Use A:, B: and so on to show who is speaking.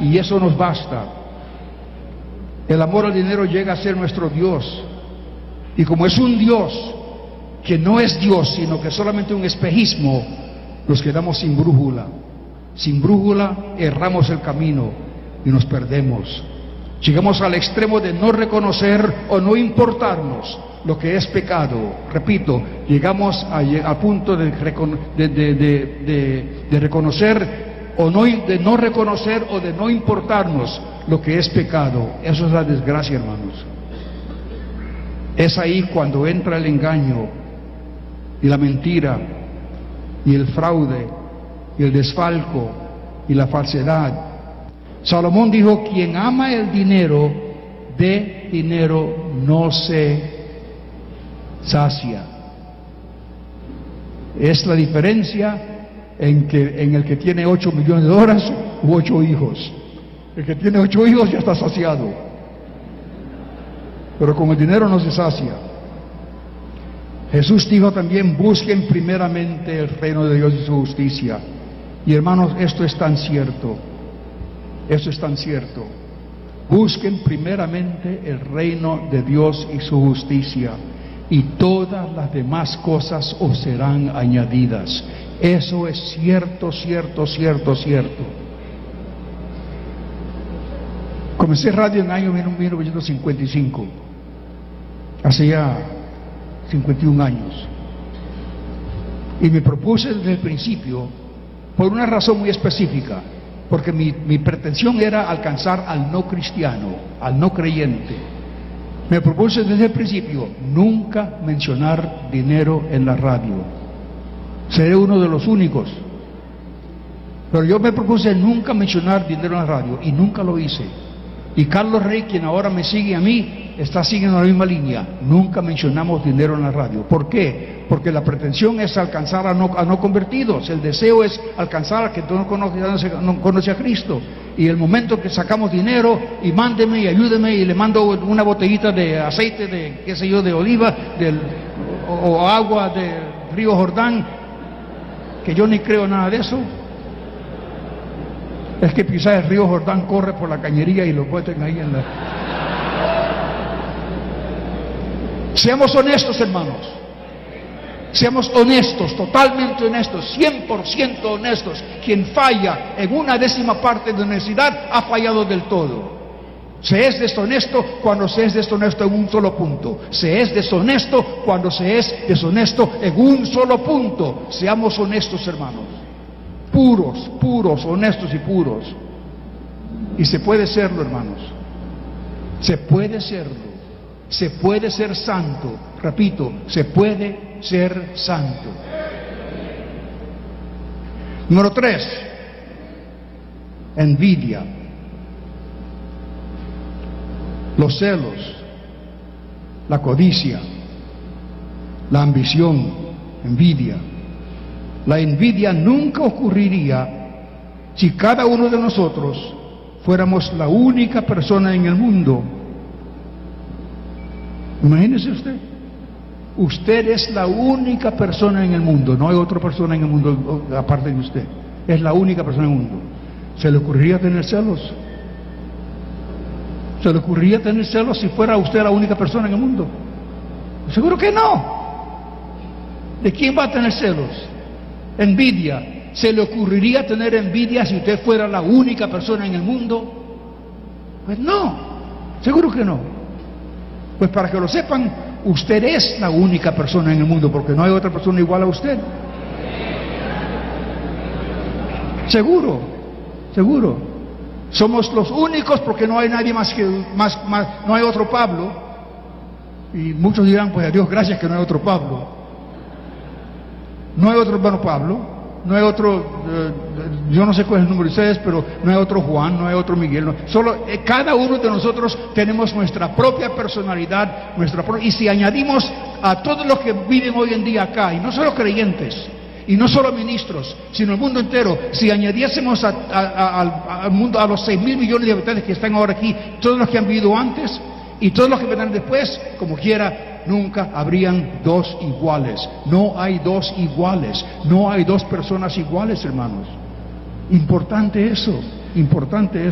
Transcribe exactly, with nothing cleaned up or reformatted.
A: y eso nos basta. El amor al dinero llega a ser nuestro Dios, y como es un Dios que no es Dios, sino que es solamente un espejismo, nos quedamos sin brújula. Sin brújula erramos el camino y nos perdemos. Llegamos al extremo de no reconocer o no importarnos lo que es pecado. Repito, llegamos a, a punto de, de, de, de, de reconocer o no, de no reconocer o de no importarnos lo que es pecado. Eso es la desgracia, hermanos. Es ahí cuando entra el engaño y la mentira y el fraude y el desfalco y la falsedad. Salomón dijo: quien ama el dinero, de dinero no se sacia. Es la diferencia en, que, en el que tiene ocho millones de dólares u ocho hijos. El que tiene ocho hijos ya está saciado, pero con el dinero no se sacia. Jesús dijo también: busquen primeramente el reino de Dios y su justicia. Y hermanos, esto es tan cierto, esto es tan cierto. Busquen primeramente el reino de Dios y su justicia, y todas las demás cosas os serán añadidas. Eso es cierto, cierto, cierto, cierto. Comencé radio en el año mil novecientos cincuenta y cinco, hace ya cincuenta y un años, y me propuse desde el principio, por una razón muy específica, porque mi, mi pretensión era alcanzar al no cristiano, al no creyente. Me propuse desde el principio nunca mencionar dinero en la radio. Seré uno de los únicos, pero yo me propuse nunca mencionar dinero en la radio y nunca lo hice. Y Carlos Rey, quien ahora me sigue a mí, está siguiendo la misma línea. Nunca mencionamos dinero en la radio. ¿Por qué? Porque la pretensión es alcanzar a no, a no convertidos. El deseo es alcanzar a que no conoce, no conoce a Cristo. Y el momento que sacamos dinero, y mándeme y ayúdeme, y le mando una botellita de aceite de, qué sé yo, de oliva, del, o, o agua del río Jordán, que yo ni creo nada de eso. Es que quizás el río Jordán corre por la cañería y lo meten ahí en la... Seamos honestos, hermanos. Seamos honestos, totalmente honestos, cien por ciento honestos. Quien falla en una décima parte de honestidad ha fallado del todo. Se es deshonesto cuando se es deshonesto en un solo punto. Se es deshonesto cuando se es deshonesto en un solo punto. Seamos honestos, hermanos. Puros, puros, honestos y puros. Y se puede serlo, hermanos. Se puede serlo. Se puede ser santo. Repito, se puede ser santo. Número tres, envidia. Los celos, la codicia, la ambición, envidia. La envidia nunca ocurriría si cada uno de nosotros fuéramos la única persona en el mundo. Imagínese usted, usted es la única persona en el mundo, no hay otra persona en el mundo aparte de usted, es la única persona en el mundo. ¿Se le ocurriría tener celos? ¿Se le ocurriría tener celos si fuera usted la única persona en el mundo? Seguro que no. ¿De quién va a tener celos? Envidia. ¿Se le ocurriría tener envidia si usted fuera la única persona en el mundo? Pues no, seguro que no. Pues para que lo sepan, usted es la única persona en el mundo, porque no hay otra persona igual a usted. Seguro, seguro. Somos los únicos porque no hay nadie más que, más, más, no hay otro Pablo. Y muchos dirán, pues a Dios gracias que no hay otro Pablo. No hay otro hermano Pablo. No hay otro, eh, yo no sé cuál es el número de ustedes, pero no hay otro Juan, no hay otro Miguel. No. Solo eh, cada uno de nosotros tenemos nuestra propia personalidad, nuestra pro y si añadimos a todos los que viven hoy en día acá, y no solo creyentes, y no solo ministros, sino el mundo entero, si añadiésemos a, a, a, al, al mundo, a los seis mil millones de habitantes que están ahora aquí, todos los que han vivido antes y todos los que vendrán después, como quiera, nunca habrían dos iguales. No hay dos iguales, no hay dos personas iguales, hermanos. Importante eso, importante eso.